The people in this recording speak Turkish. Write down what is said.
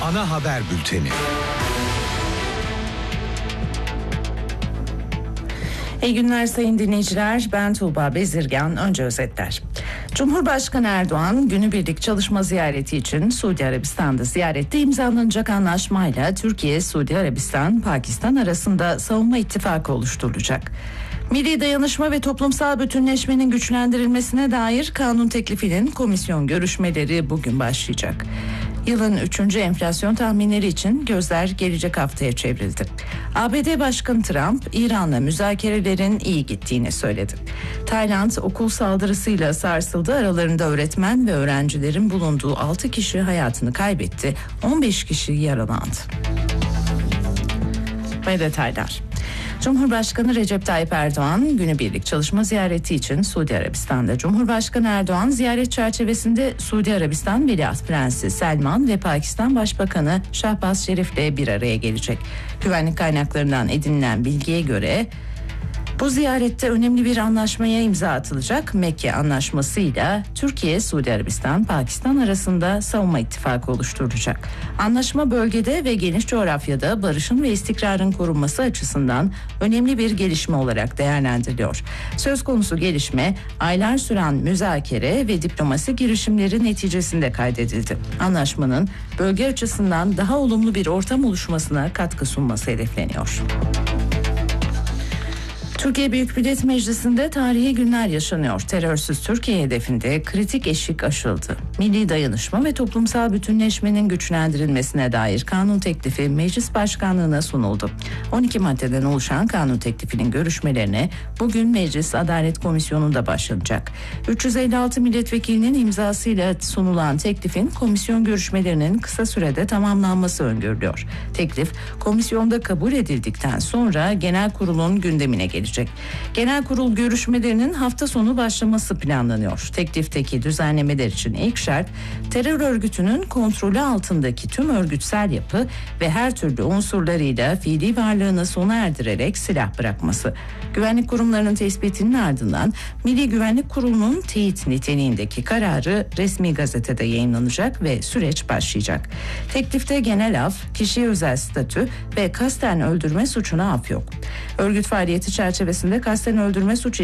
ana haber bülteni. İyi günler sayın dinleyiciler. Ben Tuğba Bezirgan. Önce özetler. Cumhurbaşkanı Erdoğan günübirlik çalışma ziyareti için Suudi Arabistan'da ziyarette imzalanacak anlaşmayla Türkiye, Suudi Arabistan, Pakistan arasında savunma ittifakı oluşturulacak. Milli dayanışma ve toplumsal bütünleşmenin güçlendirilmesine dair kanun teklifinin komisyon görüşmeleri bugün başlayacak. Yılın 3. enflasyon tahminleri için gözler gelecek haftaya çevrildi. ABD Başkanı Trump, İran'la müzakerelerin iyi gittiğini söyledi. Tayland okul saldırısıyla sarsıldı. Aralarında öğretmen ve öğrencilerin bulunduğu 6 kişi hayatını kaybetti. 15 kişi yaralandı. Ve detaylar. Cumhurbaşkanı Recep Tayyip Erdoğan günübirlik çalışma ziyareti için Suudi Arabistan'da. Cumhurbaşkanı Erdoğan ziyaret çerçevesinde Suudi Arabistan Veliaht Prensi Selman ve Pakistan Başbakanı Şahbaz Şerif'le bir araya gelecek. Güvenlik kaynaklarından edinilen bilgiye göre bu ziyarette önemli bir anlaşmaya imza atılacak. Mekke Anlaşması'yla Türkiye, Suudi Arabistan, Pakistan arasında savunma ittifakı oluşturulacak. Anlaşma bölgede ve geniş coğrafyada barışın ve istikrarın korunması açısından önemli bir gelişme olarak değerlendiriliyor. Söz konusu gelişme aylar süren müzakere ve diplomasi girişimleri neticesinde kaydedildi. Anlaşmanın bölge açısından daha olumlu bir ortam oluşmasına katkı sunması hedefleniyor. Türkiye Büyük Millet Meclisi'nde tarihi günler yaşanıyor. Terörsüz Türkiye hedefinde kritik eşik aşıldı. Milli dayanışma ve toplumsal bütünleşmenin güçlendirilmesine dair kanun teklifi Meclis Başkanlığı'na sunuldu. 12 maddeden oluşan kanun teklifinin görüşmelerine bugün Meclis Adalet Komisyonu'nda başlanacak. 356 milletvekilinin imzasıyla sunulan teklifin komisyon görüşmelerinin kısa sürede tamamlanması öngörülüyor. Teklif komisyonda kabul edildikten sonra genel kurulun gündemine gelecek. Genel kurul görüşmelerinin hafta sonu başlaması planlanıyor. Teklifteki düzenlemeler için ilk şart terör örgütünün kontrolü altındaki tüm örgütsel yapı ve her türlü unsurlarıyla fiili varlığını sona erdirerek silah bırakması. Güvenlik kurumlarının tespitinin ardından Milli Güvenlik Kurulu'nun teyit niteliğindeki kararı resmi gazetede yayınlanacak ve süreç başlayacak. Teklifte genel af, kişiye özel statü ve kasten öldürme suçuna af yok. Örgüt faaliyeti çerçevesinde kasten öldürme suçu